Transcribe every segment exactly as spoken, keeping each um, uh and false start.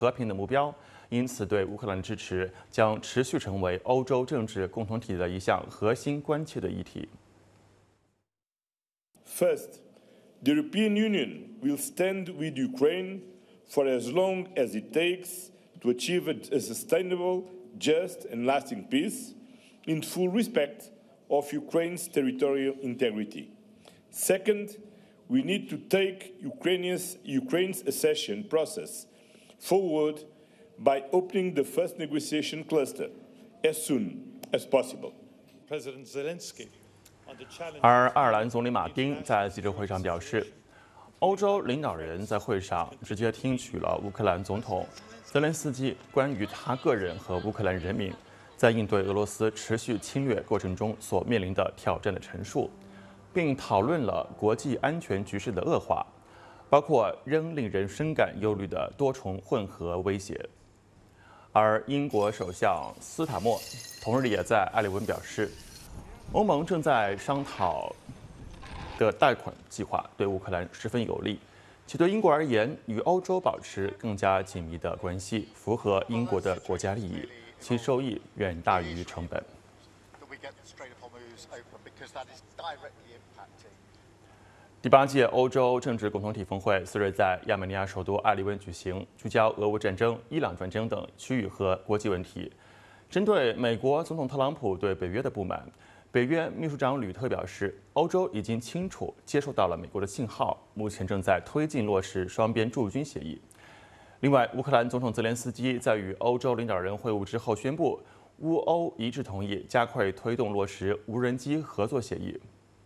和平的目标，因此对乌克兰的支持将持续成为欧洲政治共同体的一项核心关切的议题。 First, the European Union will stand with Ukraine for as long as it takes to achieve a sustainable, just and lasting peace, in full respect of Ukraine's territorial integrity. Second, we need to take Ukraine's, Ukraine's accession process forward by opening the first negotiation cluster as soon as possible. President Zelensky. 而爱尔兰总理马丁在记者会上表示，欧洲领导人在会上直接听取了乌克兰总统泽连斯基关于他个人和乌克兰人民在应对俄罗斯持续侵略过程中所面临的挑战的陈述，并讨论了国际安全局势的恶化，包括仍令人深感忧虑的多重混合威胁。而英国首相斯塔默同日也在埃里温表示，欧盟正在商讨的贷款计划对乌克兰十分有利，其对英国而言，与欧洲保持更加紧密的关系，符合英国的国家利益，其收益远大于成本。第八届欧洲政治共同体峰会四日在亚美尼亚首都埃里温举行，聚焦俄乌战争、伊朗战争等区域和国际问题。针对美国总统特朗普对北约的不满，北约秘书长吕特表示，欧洲已经清楚接收到了美国的信号，目前正在推进落实双边驻军协议。另外，乌克兰总统泽连斯基在与欧洲领导人会晤之后宣布，乌欧一致同意加快推动落实无人机合作协议。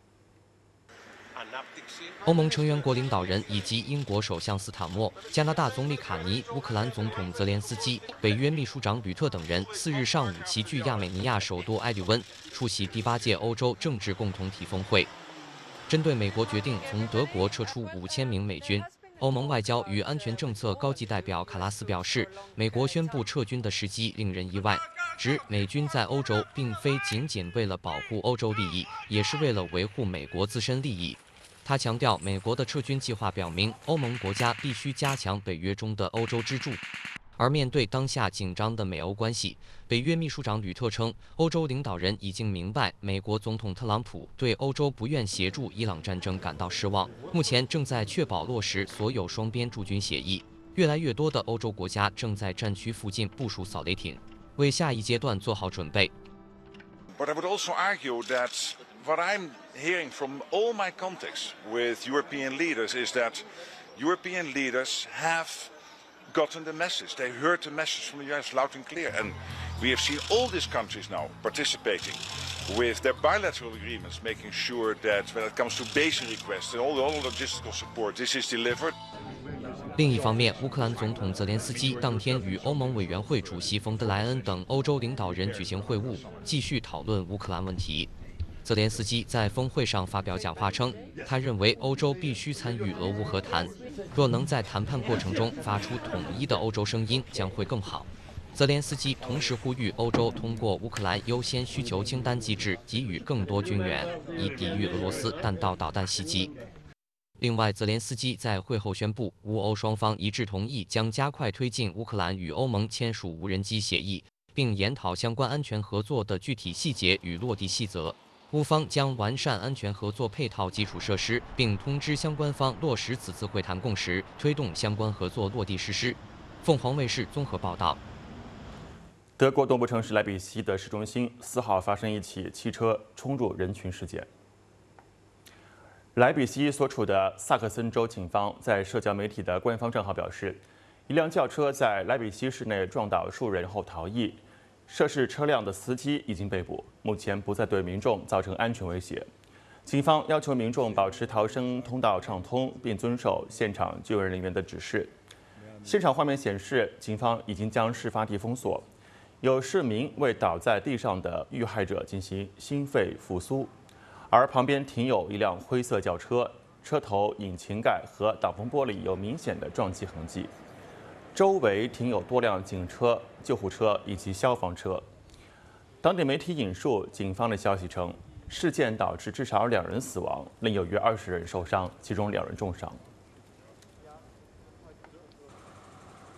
欧盟成员国领导人以及英国首相斯塔默、加拿大总理卡尼、乌克兰总统泽连斯基、北约秘书长吕特等人四日上午齐聚亚美尼亚首都埃里温，出席第八届欧洲政治共同体峰会。针对美国决定从德国撤出五千名美军，欧盟外交与安全政策高级代表卡拉斯表示，美国宣布撤军的时机令人意外，指美军在欧洲并非仅仅为了保护欧洲利益，也是为了维护美国自身利益。他强调，美国的撤军计划表明，欧盟国家必须加强北约中的欧洲支柱。而面对当下紧张的美欧关系，北约秘书长吕特称，欧洲领导人已经明白，美国总统特朗普对欧洲不愿协助伊朗战争感到失望，目前正在确保落实所有双边驻军协议。越来越多的欧洲国家正在战区附近部署扫雷艇，为下一阶段做好准备。 But I would also argue that what I'm hearing from all my contacts with European leaders is that European leaders have gotten the message. They heard the message from the U S loud and clear. And we have seen all these countries now participating with their bilateral agreements, making sure that when it comes to basin requests and all the other logistical support, this is delivered. 另一方面，乌克兰总统泽连斯基当天与欧盟委员会主席冯德莱恩等欧洲领导人举行会晤，继续讨论乌克兰问题。泽连斯基在峰会上发表讲话称，他认为欧洲必须参与俄乌和谈，若能在谈判过程中发出统一的欧洲声音，将会更好。泽连斯基同时呼吁欧洲通过乌克兰优先需求清单机制给予更多军援，以抵御俄罗斯弹道导弹袭击。另外，泽连斯基在会后宣布，乌欧双方一致同意将加快推进乌克兰与欧盟签署无人机协议，并研讨相关安全合作的具体细节与落地细则。乌方将完善安全合作配套基础设施，并通知相关方落实此次会谈共识，推动相关合作落地实施。凤凰卫视综合报道。 德国东部城市莱比锡的市中心四号发生一起汽车冲入人群事件。莱比锡所处的萨克森州警方在社交媒体的官方账号表示，一辆轿车在莱比锡市内撞倒数人后逃逸，涉事车辆的司机已经被捕，目前不再对民众造成安全威胁。警方要求民众保持逃生通道畅通，并遵守现场救援人员的指示。现场画面显示，警方已经将事发地封锁，有市民为倒在地上的遇害者进行心肺复苏。而旁边停有一辆灰色轿车，车头、引擎盖和挡风玻璃有明显的撞击痕迹。周围停有多辆警车、救护车以及消防车。当地媒体引述警方的消息称，事件导致至少两人死亡，另有约二十人受伤，其中两人重伤。